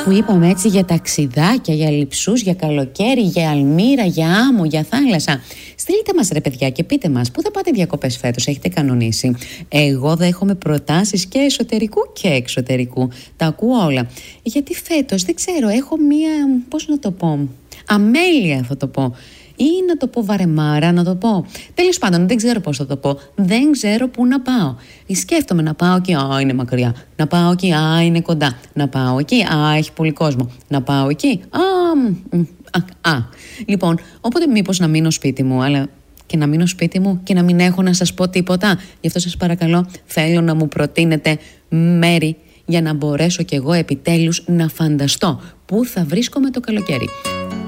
που είπαμε έτσι για ταξιδάκια, για λειψούς, για καλοκαίρι, για αλμύρα, για άμμο, για θάλασσα. Στείλτε μας ρε παιδιά και πείτε μας πού θα πάτε διακοπές φέτος, έχετε κανονίσει? Εγώ δέχομαι προτάσεις και εσωτερικού και εξωτερικού. Τα ακούω όλα. Γιατί φέτος δεν ξέρω, έχω μία, πώς να το πω, αμέλεια θα το πω. Ή να το πω βαρεμάρα, να το πω. Τέλος πάντων, δεν ξέρω πώς θα το πω. Δεν ξέρω πού να πάω. Σκέφτομαι να πάω εκεί, α, είναι μακριά. Να πάω εκεί, α, είναι κοντά. Να πάω εκεί, α, έχει πολύ κόσμο. Να πάω εκεί, α. Λοιπόν, οπότε μήπως να μείνω σπίτι μου, αλλά και να μείνω σπίτι μου και να μην έχω να σας πω τίποτα. Γι' αυτό σας παρακαλώ, θέλω να μου προτείνετε μέρη για να μπορέσω κι εγώ επιτέλους να φανταστώ πού θα βρίσκομαι το καλοκαίρι.